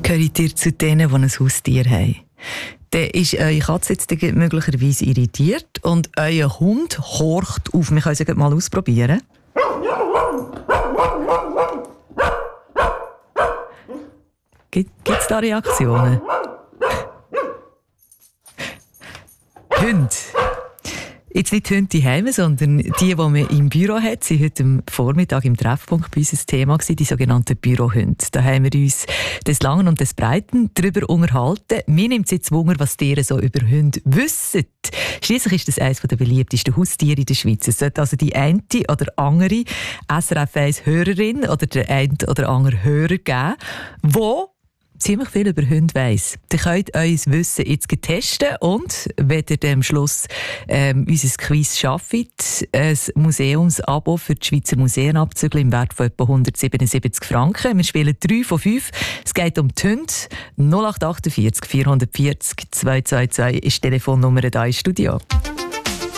Gehört ihr zu denen, die ein Haustier haben? Dann ist eure Katze jetzt möglicherweise irritiert und euer Hund horcht auf. Wir können es mal ausprobieren. Gibt es da Reaktionen? Hunde. Jetzt nicht die Hunde zu Hause, sondern die man im Büro hat, sind heute am Vormittag im Treffpunkt bei uns ein Thema gewesen, die sogenannten Bürohunde. Da haben wir uns des Langen und des Breiten darüber unterhalten. Mir nimmt es jetzt Wunder, was ihr so über Hunde wissen. Schliesslich ist das eines der beliebtesten Haustiere in der Schweiz. Es sollte also die eine oder andere SRF 1 Hörerin oder der eine oder andere Hörer geben, wo ziemlich viel über Hunde weiss. Ihr könnt euer Wissen jetzt testen und, wenn ihr am Schluss unser Quiz schafft, ein Museumsabo für die Schweizer Museen abzügeln im Wert von etwa 177 Franken. Wir spielen 3 von 5. Es geht um die Hunde. 0848 440 222 ist die Telefonnummer da im Studio.